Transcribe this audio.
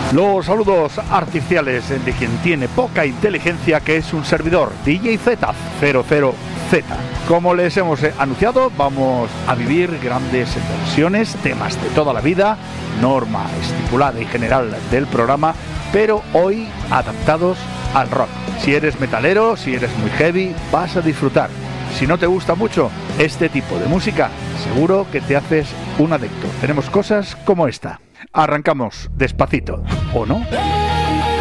Los saludos artificiales de quien tiene poca inteligencia, que es un servidor, DJ Z00Z. Como les hemos anunciado, vamos a vivir grandes versiones, temas de toda la vida, norma estipulada y general del programa, pero hoy adaptados al rock. Si eres metalero, si eres muy heavy, vas a disfrutar. Si no te gusta mucho este tipo de música, seguro que te haces un adicto. Tenemos cosas como esta. Arrancamos despacito, ¿o no?